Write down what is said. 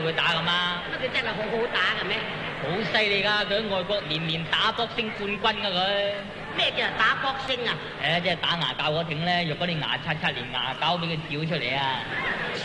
會打噶嘛？ 乜佢真係好好打嘅咩？ 好犀利噶，佢喺外國年打搏星冠軍噶佢。 咩叫打搏星啊？ 即係打牙骹嗰挺咧，若果你牙刷連牙膠俾佢照出嚟啊！